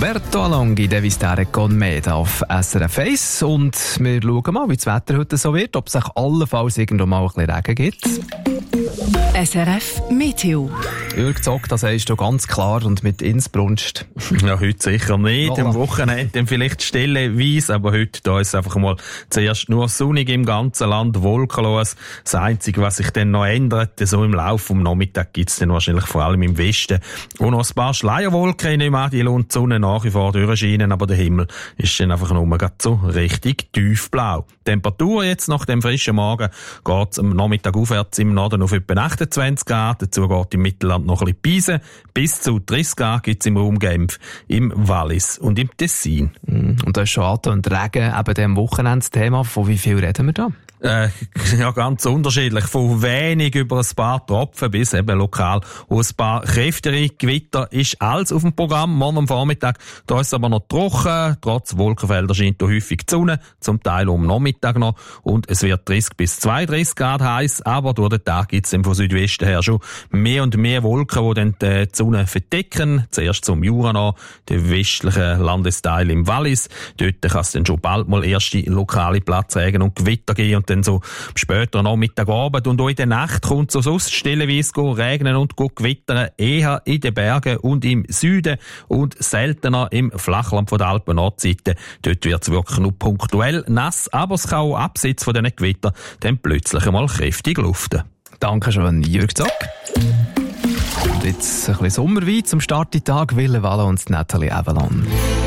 Umberto Alonghi, «Devi stare con me» auf SRF 1. Und wir schauen mal, wie das Wetter heute so wird, ob es sich allenfalls irgendwo mal ein bisschen Regen gibt. SRF Meteo. Jürg Zock, das sagst du ganz klar und mit Innsbrunst. Ja, heute sicher nicht. Voilà. Am Wochenende vielleicht stellenweise, aber heute da ist es einfach mal zuerst nur sonnig im ganzen Land, wolkenlos. Das Einzige, was sich dann noch ändert, so im Laufe vom Nachmittag gibt es dann wahrscheinlich vor allem im Westen und noch ein paar Schleierwolken, die die Sonne nach wie vor durchscheinen, aber der Himmel ist dann einfach nur gerade so richtig tiefblau. Die Temperatur jetzt nach dem frischen Morgen geht am Nachmittag aufwärts im Norden auf etwa 28 Grad, dazu geht im Mittelland noch ein bisschen Pisen. Bis zu 30 Grad gibt es im Raum Genf, im Wallis und im Tessin. Und da ist schon angetönt, Regen, eben dem Wochenendsthema. Von wie viel reden wir da? Ja, ganz unterschiedlich. Von wenig über ein paar Tropfen bis eben lokal ein paar kräftigere Gewitter ist alles auf dem Programm. Morgen am Vormittag, da ist es aber noch trocken. Trotz Wolkenfelder scheint da häufig die Sonne, zum Teil am Nachmittag noch. Und es wird 30 bis 32 Grad heiß, aber durch den Tag gibt es dann von Südwesten her schon mehr und mehr Wolken, die dann die Sonne verdecken. Zuerst zum Jura noch, den westlichen Landesteil im Wallis. Dort kann es dann schon bald mal erste lokale Platzregen und Gewitter geben und dann so später Nachmittagabend und auch in der Nacht kommt es sonst stellenweise regnen und gewittern, eher in den Bergen und im Süden und seltener im Flachland von der Alpen-Nordseite. Dort wird es wirklich nur punktuell nass, aber es kann auch abseits von diesen Gewittern dann plötzlich einmal kräftig luften. Dankeschön, Jürg Zock. Und jetzt ein bisschen Sommerwein zum Start in den Tag, Wille Walla und Nathalie Avalon.